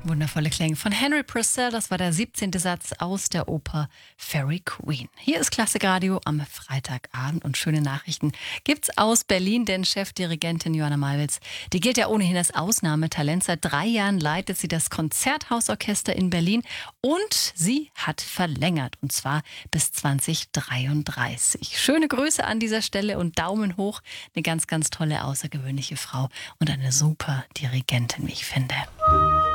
Wundervolle Klänge von Henry Purcell, das war der 17. Satz aus der Oper Fairy Queen. Hier ist Klassik Radio am Freitagabend und schöne Nachrichten gibt's aus Berlin, denn Chefdirigentin Johanna Malwitz, die gilt ja ohnehin als Ausnahmetalent. Seit 3 Jahren leitet sie das Konzerthausorchester in Berlin und sie hat verlängert und zwar bis 2033. Schöne Grüße an dieser Stelle und Daumen hoch. Eine ganz, ganz tolle, außergewöhnliche Frau und eine super Dirigentin, wie ich finde.